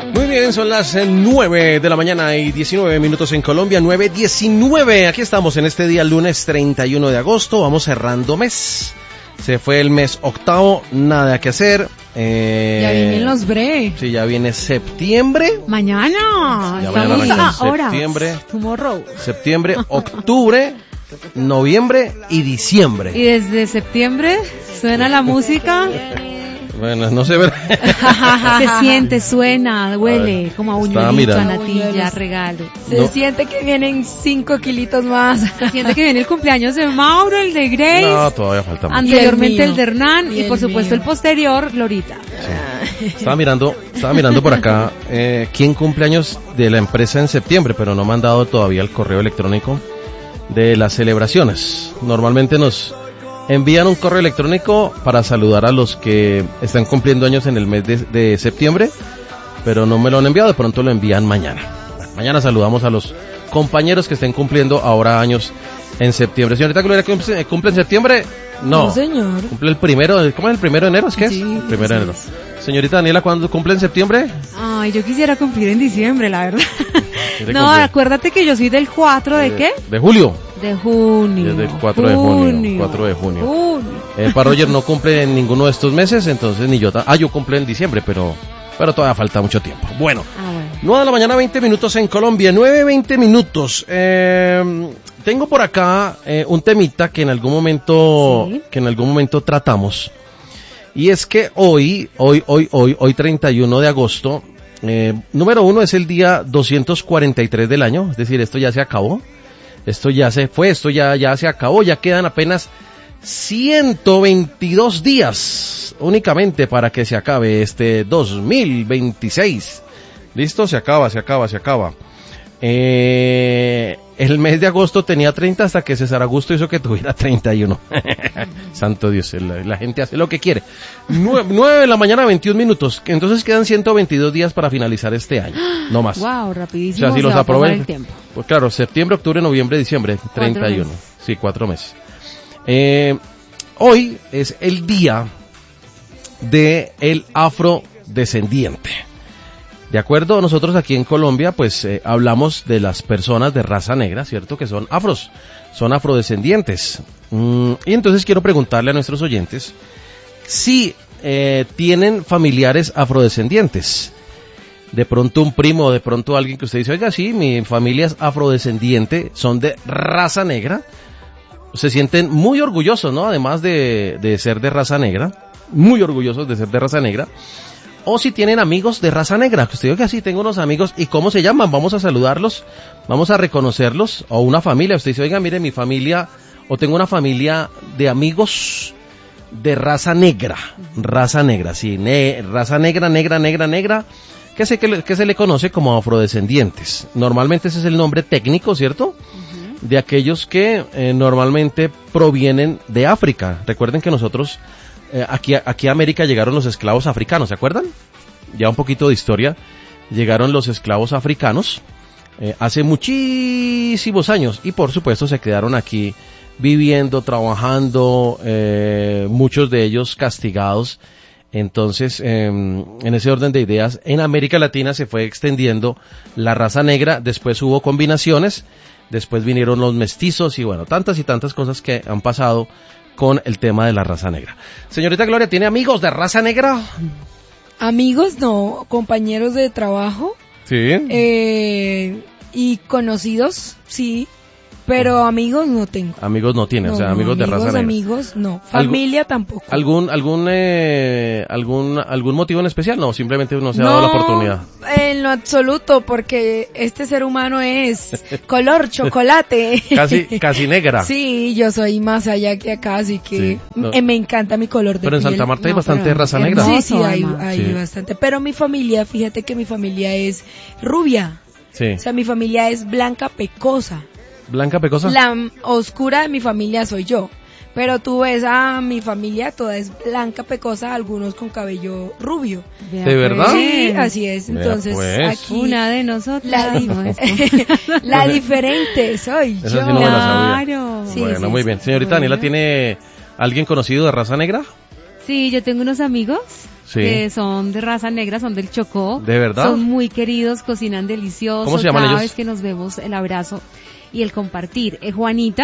Muy bien, son las 9 de la mañana y 19 minutos en Colombia, 9:19. Aquí estamos en este día, lunes 31 de agosto, vamos cerrando mes. Se fue el mes octavo, nada que hacer. Ya vienen los bre. Sí, ya viene septiembre. Mañana. Ya mañana septiembre. Tomorrow. Septiembre, octubre, noviembre y diciembre. Y desde septiembre suena la música. Bueno, no se ve. Se siente, suena, huele como a buñuelito, a natilla, regalo. Se siente que vienen 5 kilitos más. Se siente que viene el cumpleaños de Mauro, el de Grace. No, todavía falta mucho. Anteriormente el de Hernán y por supuesto el posterior, Glorita. Sí. Estaba mirando por acá quién cumpleaños de la empresa en septiembre, pero no me han dado todavía el correo electrónico de las celebraciones. Normalmente nos envían un correo electrónico para saludar a los que están cumpliendo años en el mes de septiembre, pero no me lo han enviado, de pronto lo envían mañana. Bueno, mañana saludamos a los compañeros que estén cumpliendo ahora años en septiembre. Señorita Gloria, ¿cumple en septiembre? No, señor. Cumple el primero, ¿cómo es el primero de enero? ¿Es que es? Sí, El primero de enero. Señorita Daniela, ¿cuándo cumple en septiembre? Ay, yo quisiera cumplir en diciembre, la verdad. No, acuérdate que yo soy del 4 ¿de qué? De julio. De junio. Desde el 4 de junio. 4 de junio. Para Roger no cumple en ninguno de estos meses, entonces ni yo. Yo cumple en diciembre, pero todavía falta mucho tiempo. Bueno, 9 de la mañana, 20 minutos en Colombia, 9:20 minutos. Tengo por acá un temita que en algún momento tratamos. Y es que hoy 31 de agosto, número 1 es el día 243 del año, es decir, esto ya se acabó. Esto ya se fue, esto ya se acabó, ya quedan apenas 122 días únicamente para que se acabe este 2026. ¿Listo? Se acaba. El mes de agosto tenía 30 hasta que César Augusto hizo que tuviera 31. Santo Dios, la gente hace lo que quiere. 9 de la mañana, 21 minutos. Entonces quedan 122 días para finalizar este año. No más. Wow, rapidísimo. O sea, si los aprovecho. Tiempo. Pues claro, septiembre, octubre, noviembre, diciembre, 31. Sí, 4 meses. Hoy es el día de el afrodescendiente. De acuerdo, nosotros aquí en Colombia, pues hablamos de las personas de raza negra, ¿cierto? Que son son afrodescendientes. Y entonces quiero preguntarle a nuestros oyentes si tienen familiares afrodescendientes. De pronto un primo, de pronto alguien que usted dice, oiga, sí, mi familia es afrodescendiente, son de raza negra. Se sienten muy orgullosos, ¿no? Además de ser de raza negra, muy orgullosos de ser de raza negra. O si tienen amigos de raza negra, que usted diga, sí, tengo unos amigos, ¿y cómo se llaman? Vamos a saludarlos, vamos a reconocerlos, o una familia, usted dice, oiga, mire, mi familia, o tengo una familia de amigos de raza negra, sí, raza negra, que se le conoce como afrodescendientes. Normalmente ese es el nombre técnico, ¿cierto? De aquellos que normalmente provienen de África. Recuerden que nosotros... Aquí a América llegaron los esclavos africanos, ¿se acuerdan? Ya un poquito de historia. Llegaron los esclavos africanos hace muchísimos años y por supuesto se quedaron aquí viviendo, trabajando, muchos de ellos castigados. Entonces, en ese orden de ideas, en América Latina se fue extendiendo la raza negra, después hubo combinaciones, después vinieron los mestizos y bueno, tantas y tantas cosas que han pasado con el tema de la raza negra. Señorita Gloria, ¿tiene amigos de raza negra? Amigos no, compañeros de trabajo. Sí. Y conocidos, sí. Pero amigos no tengo. Amigos no tiene, o sea, amigos de raza negra. Amigos no. Familia tampoco. ¿Algún motivo en especial? No, simplemente no se ha dado la oportunidad. En lo absoluto, porque este ser humano es color chocolate. Casi negra. Sí, yo soy más allá que acá, así que sí, no. Me encanta mi color de piel. Pero en Santa Marta hay bastante raza negra. Sí, hay bastante. Pero mi familia, fíjate que mi familia es rubia. Sí. O sea, mi familia es blanca pecosa. ¿Blanca pecosa? La oscura de mi familia soy yo. Pero tú ves a mi familia, toda es blanca pecosa, algunos con cabello rubio. ¿De verdad? Sí, así es. Entonces, pues. Aquí una de nosotros. La diferente soy yo. Sí no me la sabía. Claro. Sí, bueno, muy bien. Señorita Daniela, ¿tiene alguien conocido de raza negra? Sí, yo tengo unos amigos Sí. que son de raza negra, son del Chocó. ¿De verdad? Son muy queridos, cocinan delicioso. ¿Cómo se llaman Cada ellos? vez que nos vemos, el abrazo y el compartir. Juanita,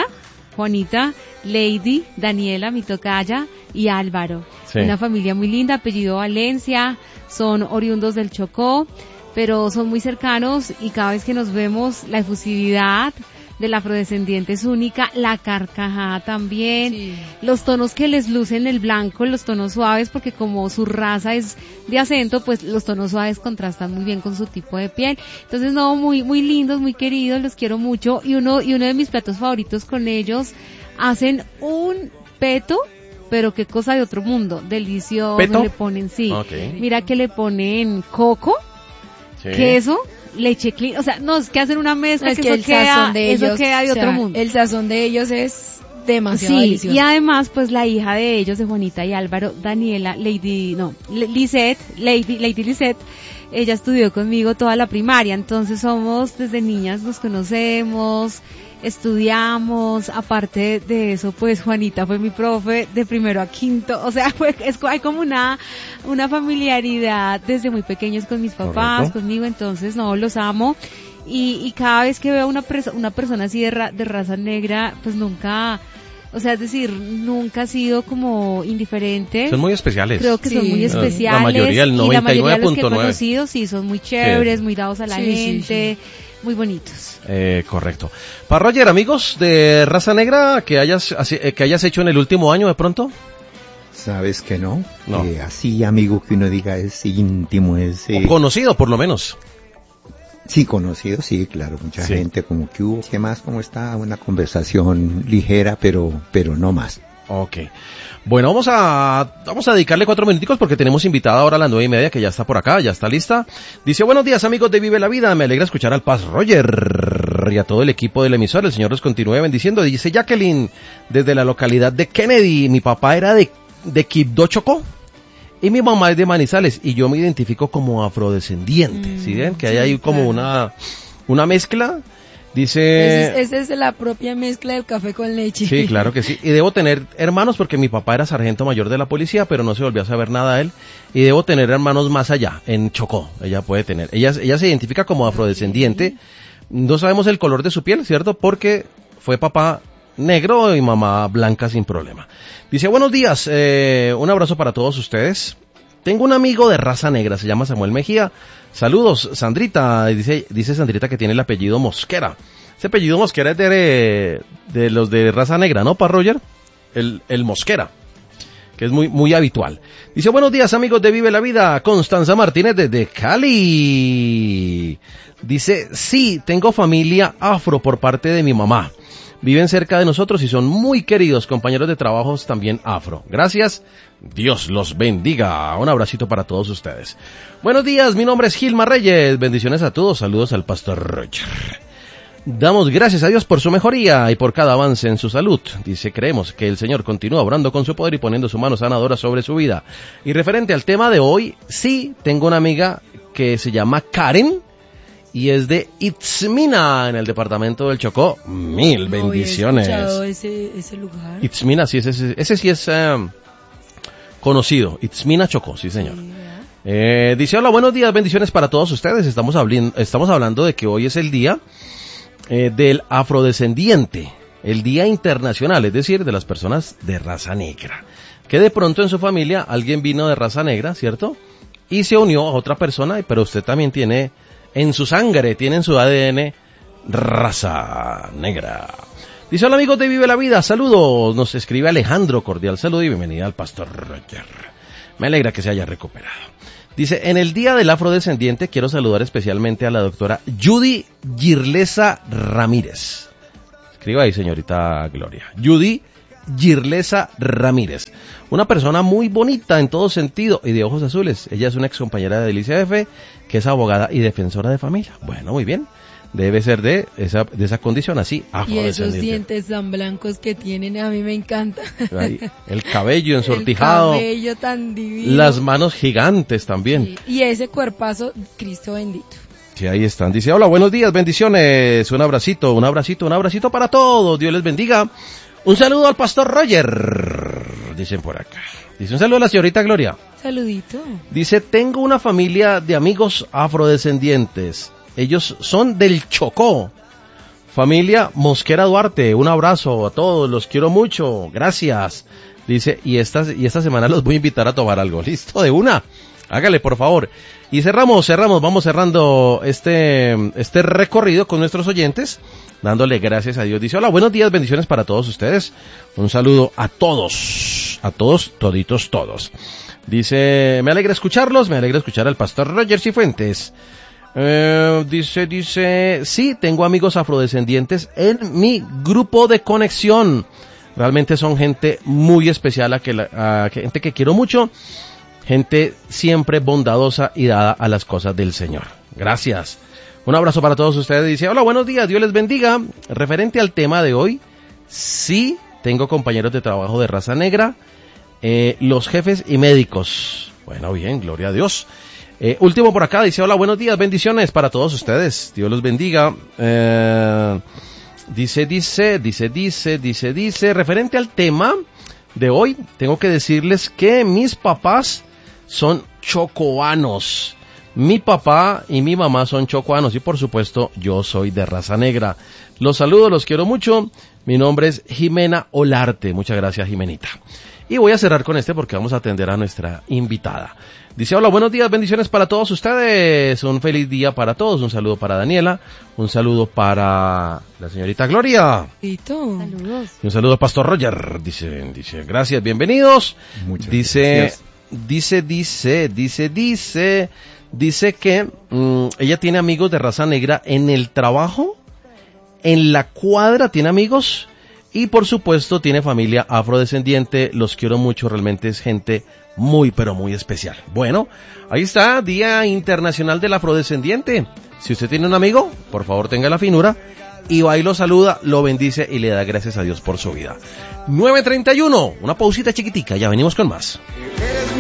Lady, Daniela, mi tocaya, y Álvaro. Sí. Una familia muy linda, apellido Valencia, son oriundos del Chocó, pero son muy cercanos y cada vez que nos vemos, la efusividad del afrodescendiente es única, la carcajada también, Sí. los tonos que les lucen el blanco, los tonos suaves, porque como su raza es de acento, pues los tonos suaves contrastan muy bien con su tipo de piel. Entonces, no, muy, muy lindos, muy queridos, los quiero mucho. Y uno de mis platos favoritos con ellos, hacen un peto, pero qué cosa de otro mundo, delicioso. ¿Peto? Le ponen, sí, Ok. mira que le ponen coco, Sí. queso, leche clean, o sea, no, es que hacen una mezcla Es que que eso el queda, sazón de ellos, eso queda de o sea, otro mundo. el sazón de ellos es demasiado Sí, delicioso. y además, pues la hija de ellos, de Juanita y Álvaro, Daniela, Lady Lisette, ella estudió conmigo toda la primaria, entonces somos desde niñas, nos conocemos, estudiamos, aparte de eso, pues Juanita fue mi profe de primero a quinto, o sea, pues hay como una familiaridad desde muy pequeños con mis papás, Correcto. conmigo, entonces no, los amo. Y cada vez que veo a una persona así de raza negra, pues nunca, o sea, es decir, nunca ha sido como indiferente. Son muy especiales. Creo que son Sí. muy La especiales. mayoría, el y la mayoría de los que he 99.9. conocido, sí, son muy chéveres, muy dados a la Sí, sí, gente, muy bonitos. Correcto. Para Roger, amigos de raza negra que hayas hecho en el último año de pronto. ¿Sabes que no? No. Así, amigo, que uno diga es íntimo, es... O conocido, por lo menos. Sí, conocido, sí, claro, mucha Sí. gente como que hubo, ¿qué más? ¿Cómo está? Una conversación ligera, pero no más. Ok. Bueno, vamos a dedicarle 4 minuticos porque tenemos invitada ahora a las 9:30 que ya está por acá, ya está lista. Dice, buenos días amigos de Vive la Vida, me alegra escuchar al Paz Roger y a todo el equipo del emisor, el Señor los continúe bendiciendo. Dice Jacqueline, desde la localidad de Kennedy, mi papá era de Quibdó, Chocó. Y mi mamá es de Manizales y yo me identifico como afrodescendiente. ¿Sí ven? Que hay ahí como una mezcla. Dice... Esa es la propia mezcla del café con leche. Sí, claro que sí. Y debo tener hermanos porque mi papá era sargento mayor de la policía, pero no se volvió a saber nada de él. Y debo tener hermanos más allá, en Chocó. Ella puede tener. Ella se identifica como afrodescendiente. No sabemos el color de su piel, ¿cierto? Porque fue papá negro y mamá blanca sin problema. Dice, buenos días, un abrazo para todos ustedes. Tengo un amigo de raza negra, se llama Samuel Mejía. Saludos, Sandrita. Dice Sandrita que tiene el apellido Mosquera. Ese apellido Mosquera es de los de raza negra, ¿no, pa Roger? El Mosquera, que es muy, muy habitual. Dice, buenos días amigos de Vive la Vida, Constanza Martínez desde Cali. Dice, sí, tengo familia afro por parte de mi mamá. Viven cerca de nosotros y son muy queridos compañeros de trabajos también afro. Gracias, Dios los bendiga. Un abracito para todos ustedes. Buenos días, mi nombre es Gilma Reyes. Bendiciones a todos, saludos al Pastor Roger. Damos gracias a Dios por su mejoría y por cada avance en su salud. Dice, creemos que el Señor continúa obrando con su poder y poniendo su mano sanadora sobre su vida. Y referente al tema de hoy, sí, tengo una amiga que se llama Karen y es de Itzmina, en el departamento del Chocó. Mil bendiciones. No había escuchado ese lugar. Itzmina, sí, ese sí es conocido. Itzmina, Chocó, sí señor. Sí, ¿verdad? Dice, hola, buenos días, bendiciones para todos ustedes. Estamos hablando de que hoy es el día del afrodescendiente, el día internacional, es decir, de las personas de raza negra. Que de pronto en su familia alguien vino de raza negra, ¿cierto? Y se unió a otra persona, pero usted también tiene en su sangre, tiene en su ADN raza negra. Dice, hola amigos de Vive la Vida, saludos, nos escribe Alejandro, cordial saludo y bienvenida al Pastor Roger. Me alegra que se haya recuperado. Dice, en el Día del Afrodescendiente quiero saludar especialmente a la doctora Judy Girlesa Ramírez. Escriba ahí, señorita Gloria. Judy Girlesa Ramírez. Una persona muy bonita en todo sentido y de ojos azules. Ella es una ex compañera de Delicia F, que es abogada y defensora de familia. Bueno, muy bien. Debe ser de esa condición así, Y afrodescendiente. esos dientes tan blancos que tienen, a mí me encanta. Ahí, el cabello ensortijado. El cabello tan divino. Las manos gigantes también. Sí, y ese cuerpazo, Cristo bendito. Sí, ahí están. Dice, hola, buenos días, bendiciones. Un abracito para todos. Dios les bendiga. Un saludo al Pastor Roger. dicen por acá. Dice un saludo a la señorita Gloria. Saludito. Dice, tengo una familia de amigos afrodescendientes. Ellos son del Chocó. Familia Mosquera Duarte, un abrazo a todos, los quiero mucho, gracias. Dice, y esta semana los voy a invitar a tomar algo. ¿Listo? De una. Hágale, por favor. Y cerramos, vamos cerrando este recorrido con nuestros oyentes, dándole gracias a Dios. Dice, hola, buenos días, bendiciones para todos ustedes. Un saludo a todos, toditos, todos. Dice, me alegra escucharlos, me alegra escuchar al pastor Roger Cifuentes. Dice, sí, tengo amigos afrodescendientes en mi grupo de conexión. Realmente son gente muy especial, gente que quiero mucho. Gente siempre bondadosa y dada a las cosas del Señor. Gracias. Un abrazo para todos ustedes. Dice, hola, buenos días, Dios les bendiga. Referente al tema de hoy, sí, tengo compañeros de trabajo de raza negra, los jefes y médicos. Bueno, bien, gloria a Dios. Último por acá, dice, hola, buenos días, bendiciones para todos ustedes. Dios los bendiga. Dice, referente al tema de hoy, tengo que decirles que mis papás son chocoanos. Mi papá y mi mamá son chocoanos y por supuesto yo soy de raza negra. Los saludo, los quiero mucho. Mi nombre es Jimena Olarte. Muchas gracias, Jimenita. Y voy a cerrar con porque vamos a atender a nuestra invitada. Dice, hola, buenos días, bendiciones para todos ustedes. Un feliz día para todos. Un saludo para Daniela. Un saludo para la señorita Gloria. Saludos. Y un saludo al pastor Roger. Dice, gracias, bienvenidos. Muchas gracias. Dice que ella tiene amigos de raza negra en el trabajo, en la cuadra tiene amigos y por supuesto tiene familia afrodescendiente. Los quiero mucho, realmente es gente muy pero muy especial. Bueno, ahí está, Día Internacional del Afrodescendiente. Si usted tiene un amigo, por favor tenga la finura y va y lo saluda, lo bendice y le da gracias a Dios por su vida. 9:31, una pausita chiquitica, ya venimos con más.